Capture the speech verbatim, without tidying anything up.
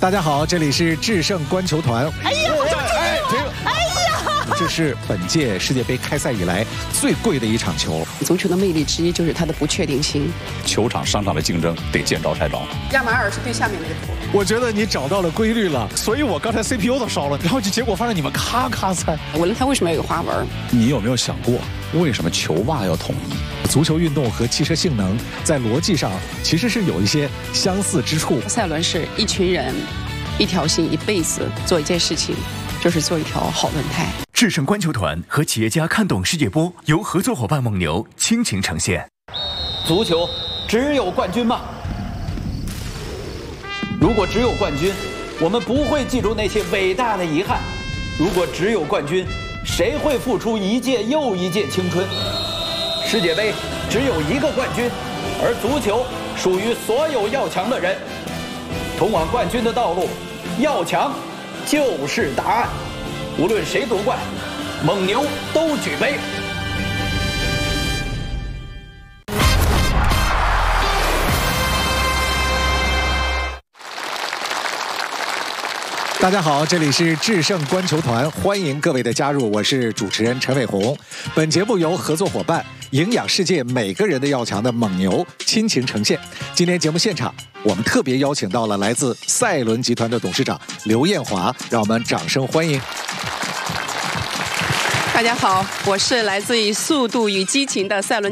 大家好，这里是智胜观球团。 哎呀，我怎么哎停！哎呀， 这是本届世界杯开赛以来最贵的一场球。 足球的魅力之一就是它的不确定性。 球场上场的竞争得见招拆招。 亚马尔是最下面那个图。 我觉得你找到了规律了，所以我刚才 C P U 都烧了，然后就结果发现你们咔咔猜。 我问他为什么要有花纹？ 你有没有想过，为什么球袜要统一？ 足球运动和汽车性能在逻辑上其实是有一些相似之处。 赛伦是一群人，一条心，一辈子做一件事情，就是做一条好轮胎。 智胜观球团和企业家看懂世界波由合作伙伴蒙牛倾情呈现。 足球只有冠军吗？如果只有冠军，我们不会记住那些伟大的遗憾。如果只有冠军，谁会付出一届又一届青春？世界杯只有一个冠军，而足球属于所有要强的人。通往冠军的道路，要强就是答案。无论谁夺冠，蒙牛都举杯。 大家好，这里是智胜观球团，欢迎各位的加入，我是主持人陈伟鸿。本节目由合作伙伴营养世界每个人的要强的蒙牛亲情呈现。今天节目现场，我们特别邀请到了来自赛伦集团的董事长刘艳华，让我们掌声欢迎。 大家好，我是来自于《速度与激情》的赛伦。